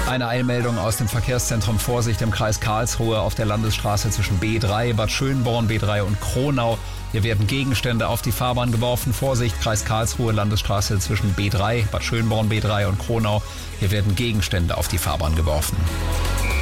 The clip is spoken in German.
Eine Eilmeldung aus dem Verkehrszentrum Vorsicht im Kreis Karlsruhe auf der Landesstraße zwischen B3, Bad Schönborn, B3 und Kronau. Hier werden Gegenstände auf die Fahrbahn geworfen. Vorsicht, Kreis Karlsruhe, Landesstraße zwischen B3, Bad Schönborn, B3 und Kronau. Hier werden Gegenstände auf die Fahrbahn geworfen.